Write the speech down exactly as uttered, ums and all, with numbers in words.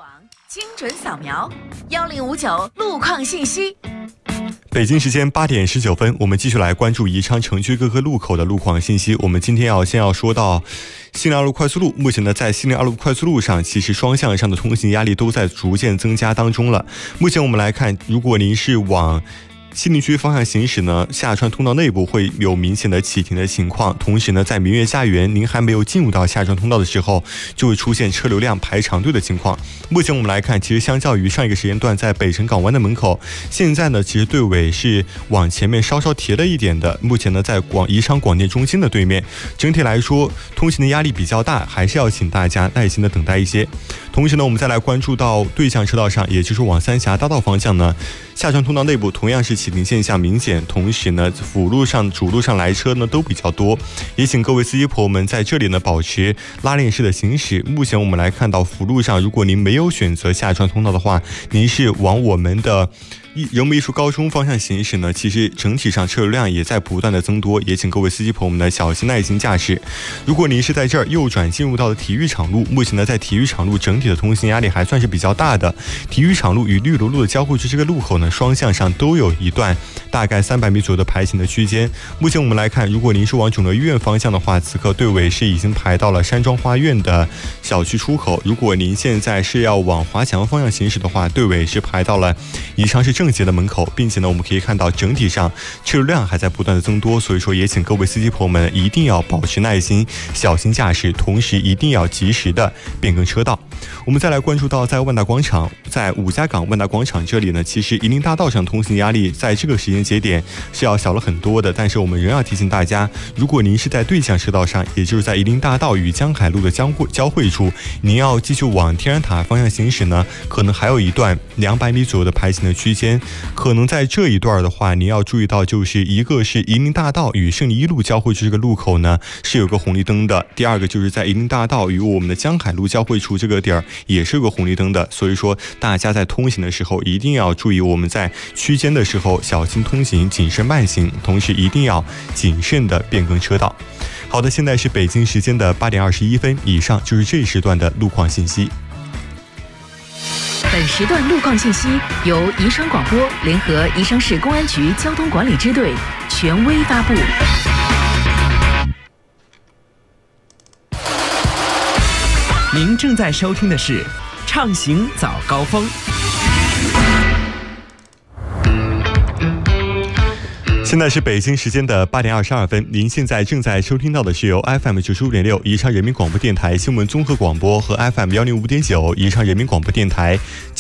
网精准扫描幺零五九路况信息。 北京时间八点十九分，我们继续来关注宜昌城区各个路口的路况信息。我们今天要先要说到西宁二路快速路，目前呢，在西宁二路快速路上，其实双向上的通行压力都在逐渐增加当中了。目前我们来看，如果您是往西宁区方向行驶呢，下川通道内部会有明显的启停的情况，同时呢，在明月家园您还没有进入到下川通道的时候，就会出现车流量排长队的情况。目前我们来看，其实相较于上一个时间段在北辰港湾的门口，现在呢，其实队尾是往前面稍稍提了一点的。目前呢，在广宜昌广电中心的对面，整体来说通行的压力比较大，还是要请大家耐心的等待一些。同时呢，我们再来关注到对向车道上，也就是往三峡大道方向呢，下川通道内部同样是启停现象明显，同时呢，辅路上、主路上来车呢都比较多，也请各位司机朋友们在这里呢保持拉链式的行驶。目前我们来看到辅路上，如果您没有选择下川通道的话，您是往我们的人民艺术高中方向行驶呢，其实整体上车流量也在不断的增多，也请各位司机朋友们呢小心耐心驾驶。如果您是在这儿右转进入到的体育场路，目前呢在体育场路整体的通行压力还算是比较大的。体育场路与绿萝路的交汇处这个路口呢，双向上都有一段大概三百米左右的排行的区间。目前我们来看，如果您是往肿瘤医院方向的话，此刻队尾是已经排到了山庄花苑的小区出口。如果您现在是要往华强方向行驶的话，队尾是排到了宜昌市正捷的门口，并且呢，我们可以看到整体上车流量还在不断的增多，所以说也请各位司机朋友们一定要保持耐心，小心驾驶，同时一定要及时的变更车道。我们再来关注到在万达广场，在五家港万达广场这里呢，其实夷陵大道上通行压力在这个时间节点是要小了很多的，但是我们仍要提醒大家，如果您是在对向车道上，也就是在夷陵大道与江海路的交汇交汇处，您要继续往天然塔方向行驶呢，可能还有一段两百米左右的排行的区间。可能在这一段的话，您要注意到，就是一个是夷陵大道与胜利一路交汇处这个路口呢是有个红绿灯的，第二个就是在夷陵大道与我们的江海路交汇处这个点儿也是有个红绿灯的，所以说大家在通行的时候一定要注意，我们在区间的时候小心通行，谨慎慢行，同时一定要谨慎的变更车道。好的，现在是北京时间的八点二十一分，以上就是这一时段的路况信息。 本时段路况信息由宜昌广播联合宜昌市公安局交通管理支队权威发布。 您正在收听的是畅行早高峰。 现在是北京时间的八点二十二分，您现在正在收听到的是由 F M 九十五点六宜昌人民广播电台新闻综合广播和 F M 幺零五点九宜昌人民广播电台